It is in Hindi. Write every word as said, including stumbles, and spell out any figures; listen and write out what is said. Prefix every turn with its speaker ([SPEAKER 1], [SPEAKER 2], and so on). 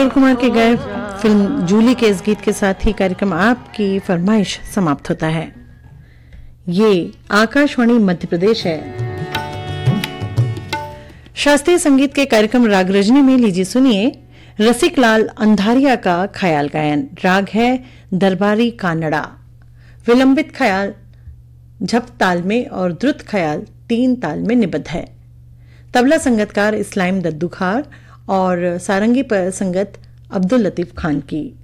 [SPEAKER 1] कुमार के गाए फिल्म जूली के इस गीत के साथ ही कार्यक्रम आपकी फरमाइश समाप्त होता है। ये आकाशवाणी मध्य प्रदेश है। शास्त्रीय संगीत के कार्यक्रम राग रजनी में लीजिए सुनिए रसिक लाल अंधारिया का ख्याल गायन। राग है दरबारी कानड़ा। विलंबित ख्याल झप ताल में और द्रुत ख्याल तीन ताल में निबद्ध है। तबला संगतकार इस्लाम दद्दू खार और सारंगी पर संगत अब्दुल लतीफ खान की।